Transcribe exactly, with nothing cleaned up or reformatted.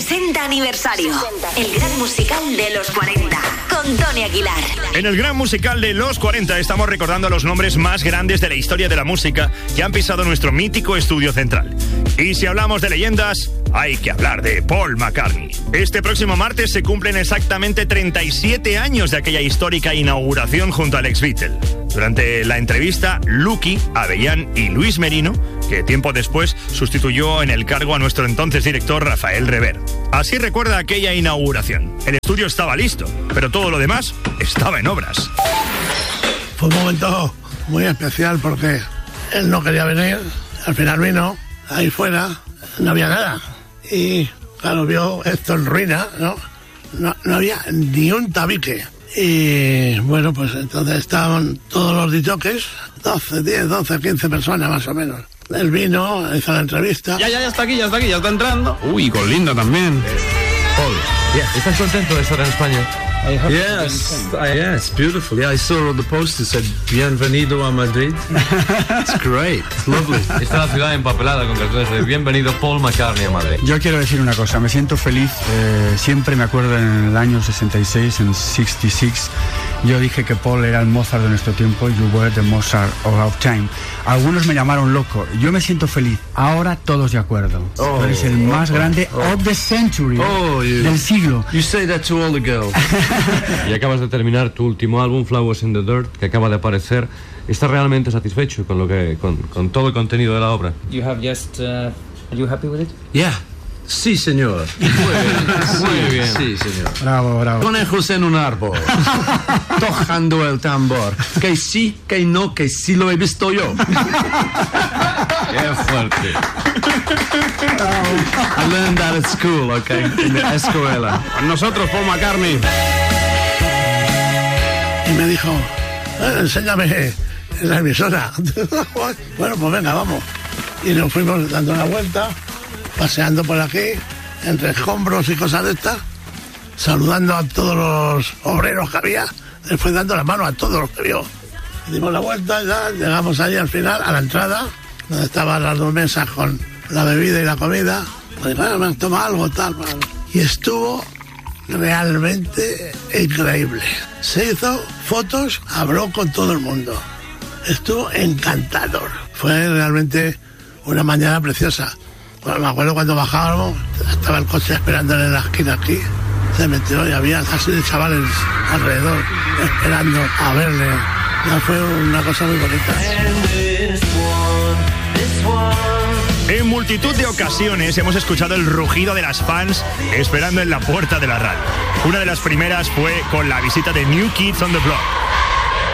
sesenta aniversario. El gran musical de los cuarenta. Con Tony Aguilar. En el gran musical de los cuarenta estamos recordando a los nombres más grandes de la historia de la música que han pisado nuestro mítico estudio central. Y si hablamos de leyendas, hay que hablar de Paul McCartney. Este próximo martes se cumplen exactamente treinta y siete años de aquella histórica inauguración junto al ex-Beatle. Durante la entrevista, Lucky, Avellán y Luis Merino, que tiempo después sustituyó en el cargo a nuestro entonces director Rafael Rever. Así recuerda aquella inauguración. El estudio estaba listo, pero todo lo demás estaba en obras. Fue un momento muy especial porque él no quería venir, al final vino, ahí fuera no había nada. Y claro, vio esto en ruina, ¿no? No, no había ni un tabique. Y bueno, pues entonces estaban todos los disjockeys, doce, diez, doce, quince personas más o menos. Él vino, hizo la entrevista. Ya, ya, ya está aquí, ya está aquí, ya está entrando. Uy, con Linda también. Paul, yeah. ¿Estás contento de estar en España? Yes, I, yes, beautiful. Yeah, I saw the poster said "Bienvenido a Madrid." It's great, it's lovely. Está la ciudad empapelada con carteles de "Bienvenido Paul McCartney a Madrid". Yo quiero decir una cosa, me siento feliz. Eh, siempre me acuerdo en el año sesenta y seis, en sesenta y seis, yo dije que Paul era el Mozart de nuestro tiempo. You were the Mozart of our time. Algunos me llamaron loco. Yo me siento feliz. Ahora todos de acuerdo. Oh, eres el más oh, grande oh. of the century, oh, you, del siglo. You say that to all the girls. Y acabas de terminar tu último álbum, Flowers in the Dirt, que acaba de aparecer. ¿Estás realmente satisfecho con lo que, con, con todo el contenido de la obra? You have just, uh, are you happy with it? Yeah. Sí, señor. Muy bien, muy bien. Sí, señor. Bravo, bravo. Conejos en un árbol, tocando el tambor. Que sí, que no, que sí lo he visto yo. Qué fuerte. I learned that at school, okay, en la escuela. Nosotros, Paul McCartney. Y me dijo, eh, enséñame la emisora. Bueno, pues venga, vamos. Y nos fuimos dando una vuelta, paseando por aquí, entre escombros y cosas de estas, saludando a todos los obreros que había, después dando la mano a todos los que vio. Dimos la vuelta y ya llegamos allí al final, a la entrada, donde estaban las dos mesas con la bebida y la comida. Pues, bueno, me toma algo, tal, tal. Y estuvo realmente increíble. Se hizo fotos, habló con todo el mundo. Estuvo encantador. Fue realmente una mañana preciosa. Bueno, me acuerdo cuando bajábamos, estaba el coche esperándole en la esquina aquí, se metió y había casi de chavales alrededor esperando a verle. Ya fue una cosa muy bonita. En multitud de ocasiones hemos escuchado el rugido de las fans esperando en la puerta de la radio. Una de las primeras fue con la visita de New Kids on the Block.